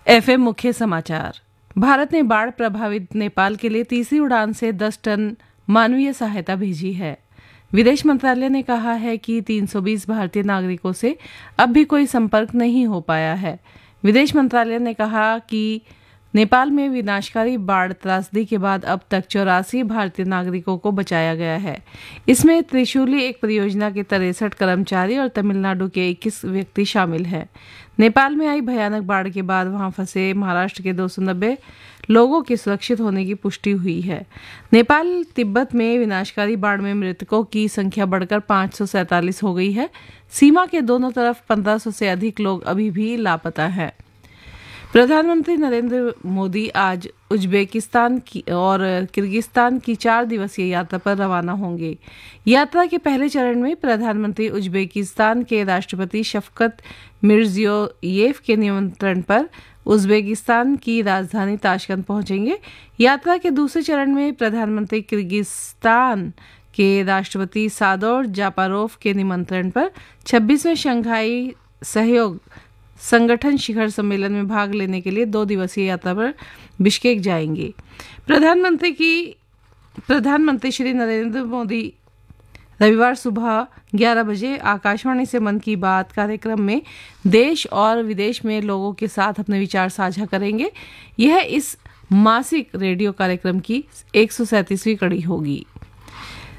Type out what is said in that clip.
FM मुख्य समाचार। भारत ने बाढ़ प्रभावित नेपाल के लिए तीसरी उड़ान से 10 टन मानवीय सहायता भेजी है। विदेश मंत्रालय ने कहा है कि 320 भारतीय नागरिकों से अब भी कोई संपर्क नहीं हो पाया है। विदेश मंत्रालय ने कहा कि नेपाल में विनाशकारी बाढ़ त्रासदी के बाद अब तक 84 भारतीय नागरिकों को बचाया गया है। इसमें त्रिशूली एक परियोजना के 63 कर्मचारी और तमिलनाडु के 21 व्यक्ति शामिल हैं। नेपाल में आई भयानक बाढ़ के बाद वहां फंसे महाराष्ट्र के 290 लोगों के सुरक्षित होने की पुष्टि हुई है। नेपाल तिब्बत में विनाशकारी बाढ़ में मृतकों की संख्या बढ़कर 547 हो गई है। सीमा के दोनों तरफ 1500 से अधिक लोग अभी भी लापता हैं। प्रधानमंत्री नरेंद्र मोदी आज उज्बेकिस्तान की और किर्गिस्तान की 4 दिवसीय यात्रा पर रवाना होंगे। यात्रा के पहले चरण में प्रधानमंत्री उज्बेकिस्तान के राष्ट्रपति शफकत मिर्जियोयेव के निमंत्रण पर उज्बेकिस्तान की राजधानी ताशकंद पहुंचेंगे। यात्रा के दूसरे चरण में प्रधानमंत्री किर्गिस्तान के राष्ट्रपति सादोर जापारोव के निमंत्रण पर 26वें शंघाई सहयोग संगठन शिखर सम्मेलन में भाग लेने के लिए 2 दिवसीय यात्रा पर बिश्केक जाएंगे। प्रधानमंत्री श्री नरेंद्र मोदी रविवार सुबह 11 बजे आकाशवाणी से मन की बात कार्यक्रम में देश और विदेश में लोगों के साथ अपने विचार साझा करेंगे। यह इस मासिक रेडियो कार्यक्रम की 137वीं कड़ी होगी।